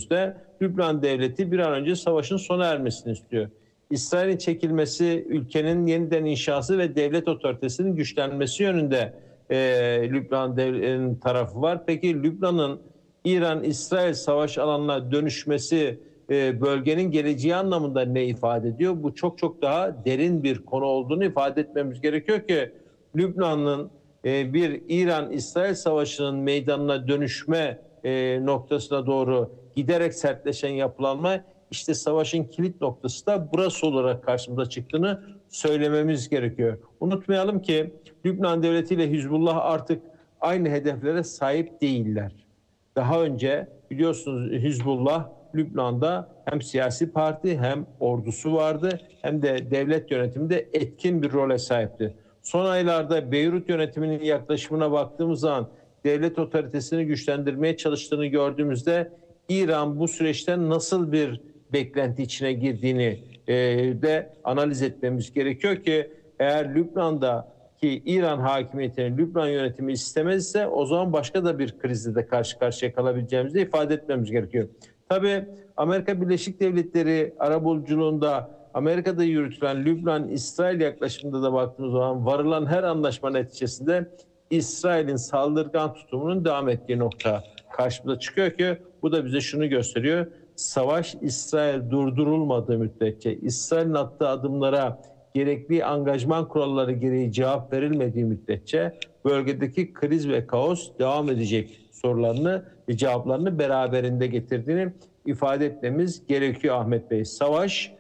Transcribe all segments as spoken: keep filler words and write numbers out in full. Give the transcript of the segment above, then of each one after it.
gördüğümüzde Lübnan devleti bir an önce savaşın sona ermesini istiyor. İsrail'in çekilmesi, ülkenin yeniden inşası ve devlet otoritesinin güçlenmesi yönünde e, Lübnan devletinin tarafı var. Peki Lübnan'ın İran-İsrail savaş alanına dönüşmesi e, bölgenin geleceği anlamında ne ifade ediyor? Bu çok çok daha derin bir konu olduğunu ifade etmemiz gerekiyor ki Lübnan'ın e, bir İran-İsrail savaşının meydanına dönüşme e, noktasına doğru giderek sertleşen yapılanma, işte savaşın kilit noktası da burası olarak karşımıza çıktığını söylememiz gerekiyor. Unutmayalım ki Lübnan devleti ile Hizbullah artık aynı hedeflere sahip değiller. Daha önce biliyorsunuz Hizbullah Lübnan'da hem siyasi parti hem ordusu vardı hem de devlet yönetiminde etkin bir role sahipti. Son aylarda Beyrut yönetiminin yaklaşımına baktığımız zaman devlet otoritesini güçlendirmeye çalıştığını gördüğümüzde İran bu süreçten nasıl bir beklenti içine girdiğini e, de analiz etmemiz gerekiyor ki eğer Lübnan'daki İran hakimiyetini Lübnan yönetimi istemezse o zaman başka da bir krizle de karşı karşıya kalabileceğimizi ifade etmemiz gerekiyor. Tabii Amerika Birleşik Devletleri arabuluculuğunda Amerika'da yürütülen Lübnan-İsrail yaklaşımında da baktığımız zaman varılan her anlaşma neticesinde İsrail'in saldırgan tutumunun devam ettiği nokta karşımıza çıkıyor ki bu da bize şunu gösteriyor. Savaş İsrail durdurulmadığı müddetçe, İsrail'in attığı adımlara gerekli angajman kuralları gereği cevap verilmediği müddetçe bölgedeki kriz ve kaos devam edecek sorularını ve cevaplarını beraberinde getirdiğini ifade etmemiz gerekiyor Ahmet Bey. Savaş,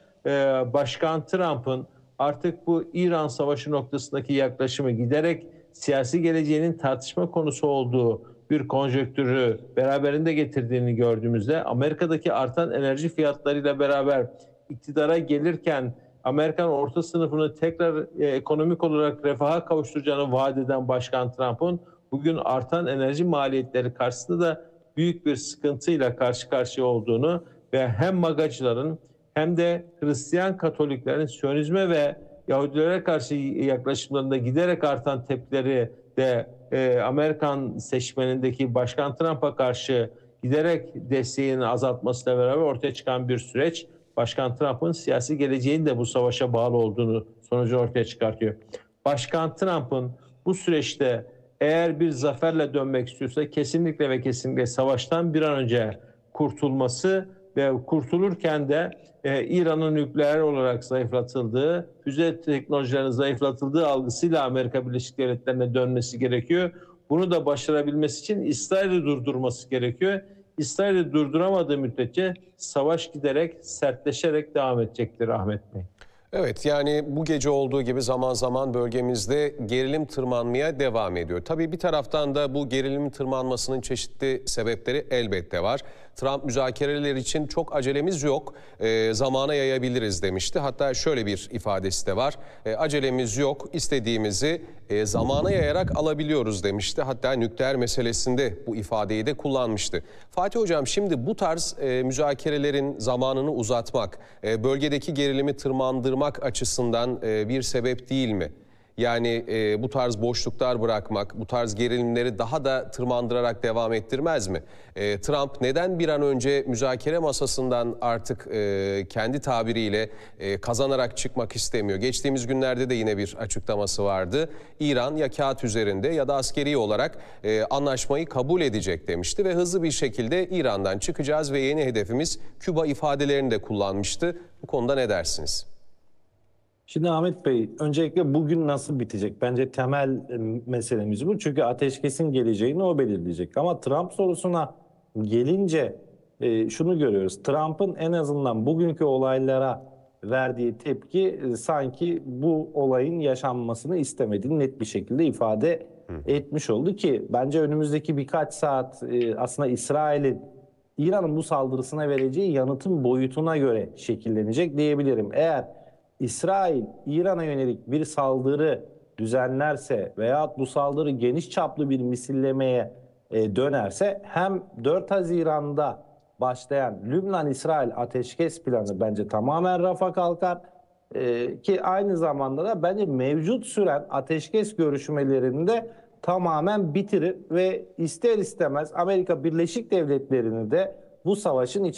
Başkan Trump'ın artık bu İran savaşı noktasındaki yaklaşımı giderek siyasi geleceğinin tartışma konusu olduğu bir konjonktürü beraberinde getirdiğini gördüğümüzde Amerika'daki artan enerji fiyatlarıyla beraber iktidara gelirken Amerikan orta sınıfını tekrar e, ekonomik olarak refaha kavuşturacağını vaat eden Başkan Trump'ın bugün artan enerji maliyetleri karşısında da büyük bir sıkıntıyla karşı karşıya olduğunu ve hem magacıların hem de Hristiyan Katoliklerin Siyonizme ve Yahudilere karşı yaklaşımlarında giderek artan tepkileri de e, Amerikan seçmenindeki Başkan Trump'a karşı giderek desteğini azaltmasıyla beraber ortaya çıkan bir süreç Başkan Trump'ın siyasi geleceğinin de bu savaşa bağlı olduğunu sonucu ortaya çıkartıyor. Başkan Trump'ın bu süreçte eğer bir zaferle dönmek istiyorsa kesinlikle ve kesinlikle savaştan bir an önce kurtulması ve kurtulurken de e, İran'ın nükleer olarak zayıflatıldığı, füze teknolojilerinin zayıflatıldığı algısıyla Amerika Birleşik Devletleri'ne dönmesi gerekiyor. Bunu da başarabilmesi için İsrail'i durdurması gerekiyor. İsrail'i durduramadığı müddetçe savaş giderek sertleşerek devam edecektir Ahmet Bey. Evet, yani bu gece olduğu gibi zaman zaman bölgemizde gerilim tırmanmaya devam ediyor. Tabii bir taraftan da bu gerilimin tırmanmasının çeşitli sebepleri elbette var. Trump müzakereler için çok acelemiz yok, e, zamana yayabiliriz demişti. Hatta şöyle bir ifadesi de var. E, acelemiz yok, istediğimizi e, zamana yayarak alabiliyoruz demişti. Hatta nükleer meselesinde bu ifadeyi de kullanmıştı. Fatih Hocam, şimdi bu tarz e, müzakerelerin zamanını uzatmak, e, bölgedeki gerilimi tırmandırmak açısından e, bir sebep değil mi? Yani e, bu tarz boşluklar bırakmak, bu tarz gerilimleri daha da tırmandırarak devam ettirmez mi? E, Trump neden bir an önce müzakere masasından artık e, kendi tabiriyle e, kazanarak çıkmak istemiyor? Geçtiğimiz günlerde de yine bir açıklaması vardı. İran ya kağıt üzerinde ya da askeri olarak e, anlaşmayı kabul edecek demişti ve hızlı bir şekilde İran'dan çıkacağız ve yeni hedefimiz Küba ifadelerini de kullanmıştı. Bu konuda ne dersiniz? Şimdi Ahmet Bey, öncelikle bugün nasıl bitecek? Bence temel meselemiz bu. Çünkü ateşkesin geleceğini o belirleyecek. Ama Trump sorusuna gelince e, şunu görüyoruz. Trump'ın en azından bugünkü olaylara verdiği tepki e, sanki bu olayın yaşanmasını istemediğini net bir şekilde ifade etmiş oldu ki bence önümüzdeki birkaç saat e, aslında İsrail'in İran'ın bu saldırısına vereceği yanıtın boyutuna göre şekillenecek diyebilirim. Eğer İsrail, İran'a yönelik bir saldırı düzenlerse veya bu saldırı geniş çaplı bir misillemeye e, dönerse hem dört Haziran'da başlayan Lübnan-İsrail ateşkes planı bence tamamen rafa kalkar. E, ki aynı zamanda da bence mevcut süren ateşkes görüşmelerinde tamamen bitirir ve ister istemez Amerika Birleşik Devletleri'ni de bu savaşın